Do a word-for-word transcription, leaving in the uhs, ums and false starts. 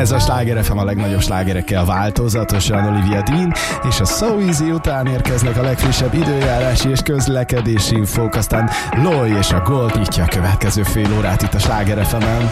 Ez a Sláger ef em a legnagyobb slágerekkel változatosan. Olivia Dean és a So Easy után érkeznek a legfrissebb időjárási és közlekedési infók, aztán Loy és a Gold nyitja a következő fél órát itt a Sláger ef emen.